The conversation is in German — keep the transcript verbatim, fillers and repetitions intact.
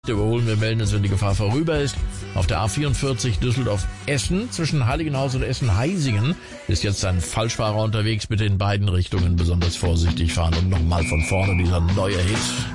Überholen, wir melden es, wenn die Gefahr vorüber ist. Auf der A vierundvierzig Düsseldorf-Essen zwischen Heiligenhaus und Essen-Heisingen ist jetzt ein Falschfahrer unterwegs. Bitte in beiden Richtungen besonders vorsichtig fahren. Und nochmal von vorne dieser neue Hit.